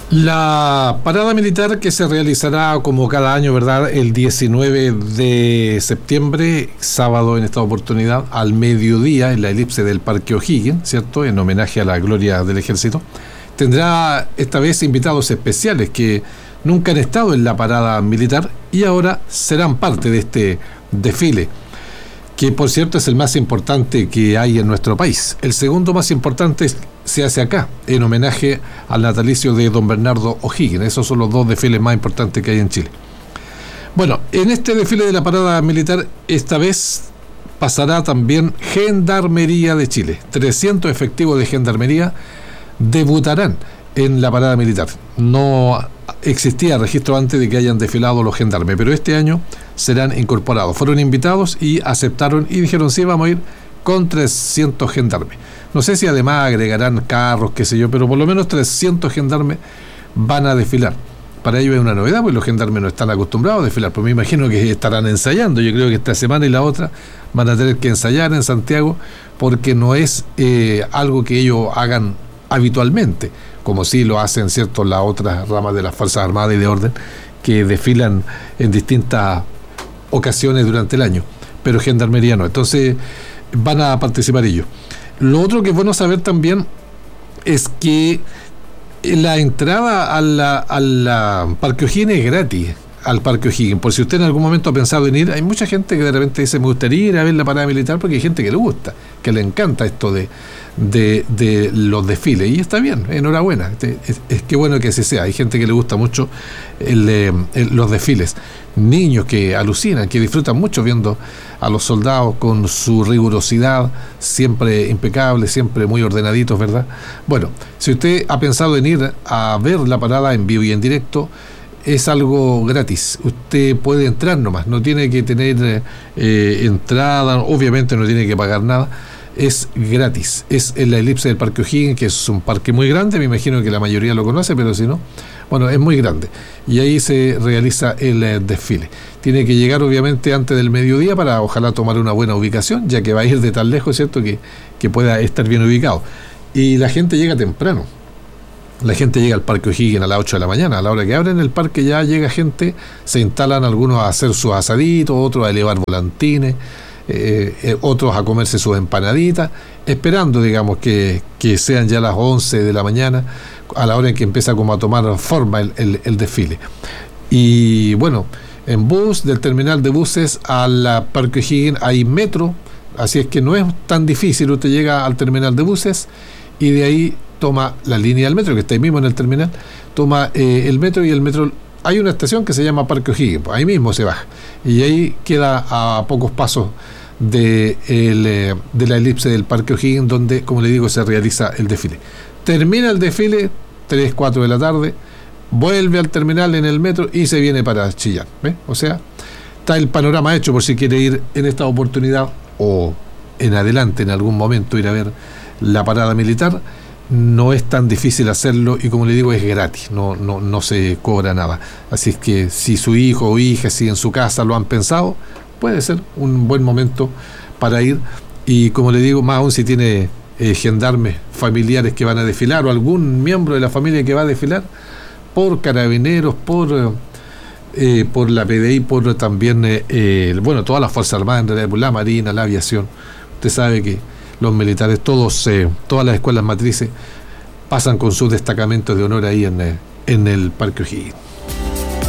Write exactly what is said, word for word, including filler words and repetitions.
La parada militar que se realizará como cada año, ¿verdad?, el diecinueve de septiembre, sábado en esta oportunidad, al mediodía, en la elipse del Parque O'Higgins, ¿cierto?, en homenaje a la gloria del Ejército, tendrá esta vez invitados especiales que nunca han estado en la parada militar y ahora serán parte de este desfile, que por cierto es el más importante que hay en nuestro país. El segundo más importante es, se hace acá, en homenaje al natalicio de don Bernardo O'Higgins. Esos son los dos desfiles más importantes que hay en Chile. Bueno, en este desfile de la parada militar, esta vez pasará también Gendarmería de Chile. trescientos efectivos de Gendarmería debutarán en la parada militar. No existía registro antes de que hayan desfilado los gendarmes, pero este año serán incorporados. Fueron invitados y aceptaron y dijeron sí, vamos a ir con trescientos gendarmes. No sé si además agregarán carros, qué sé yo, pero por lo menos trescientos gendarmes van a desfilar. Para ellos es una novedad, pues los gendarmes no están acostumbrados a desfilar, pero me imagino que estarán ensayando. Yo creo que esta semana y la otra van a tener que ensayar en Santiago, porque no es eh, algo que ellos hagan habitualmente, como sí lo hacen, cierto, las otras ramas de las Fuerzas Armadas y de Orden, que desfilan en distintas ocasiones durante el año, pero Gendarmería no. Entonces van a participar ellos. Lo otro que es bueno saber también es que la entrada a la, a la Parque O'Higgins es gratis, al Parque O'Higgins. Por si usted en algún momento ha pensado en ir, hay mucha gente que de repente dice, me gustaría ir a ver la parada militar, porque hay gente que le gusta, que le encanta esto de, de, de los desfiles, y está bien, enhorabuena, es, es que bueno que así sea. Hay gente que le gusta mucho el, el, los desfiles, niños que alucinan, que disfrutan mucho viendo a los soldados con su rigurosidad, siempre impecable, siempre muy ordenaditos, ¿verdad? Bueno, si usted ha pensado en ir a ver la parada en vivo y en directo, es algo gratis. Usted puede entrar nomás, no tiene que tener eh, entrada, obviamente no tiene que pagar nada, es gratis. Es en la elipse del Parque O'Higgins, que es un parque muy grande, me imagino que la mayoría lo conoce, pero si no, bueno, es muy grande. Y ahí se realiza el eh, desfile. Tiene que llegar obviamente antes del mediodía para ojalá tomar una buena ubicación, ya que va a ir de tan lejos, ¿cierto?, que, que pueda estar bien ubicado. Y la gente llega temprano. La gente llega al Parque O'Higgins a las ocho de la mañana. A la hora que abren el parque ya llega gente, se instalan algunos a hacer sus asaditos, otros a elevar volantines, eh, eh, otros a comerse sus empanaditas, esperando, digamos, que, que sean ya las once de la mañana, a la hora en que empieza como a tomar forma el, el, el desfile. Y bueno, en bus, del terminal de buses al Parque O'Higgins hay metro, así es que no es tan difícil. Usted llega al terminal de buses y de ahí toma la línea del metro, que está ahí mismo en el terminal, toma eh, el metro, y el metro, hay una estación que se llama Parque O'Higgins, ahí mismo se baja, y ahí queda a pocos pasos de, el, eh, de la elipse del Parque O'Higgins, donde, como le digo, se realiza el desfile. Termina el desfile, tres, cuatro de la tarde, vuelve al terminal en el metro y se viene para Chillán, ¿ve? O sea, está el panorama hecho por si quiere ir en esta oportunidad o en adelante, en algún momento, ir a ver la parada militar. No es tan difícil hacerlo y, como le digo, es gratis, no, no, no se cobra nada. Así es que si su hijo o hija, si en su casa lo han pensado, puede ser un buen momento para ir. Y como le digo, más aún si tiene eh, gendarmes familiares que van a desfilar, o algún miembro de la familia que va a desfilar, por carabineros, por eh, por la P D I, por también eh, eh, bueno, todas las Fuerzas Armadas, en realidad, la Marina, la Aviación. Usted sabe que los militares, todos, eh, todas las escuelas matrices pasan con sus destacamentos de honor ahí en, eh, en el Parque O'Higgins.